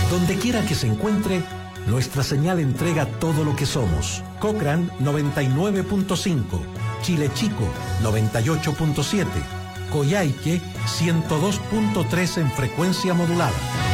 Donde quiera que se encuentre, nuestra señal entrega todo lo que somos. Cochrane 99.5, Chile Chico 98.7, Coyhaique 102.3 en frecuencia modulada.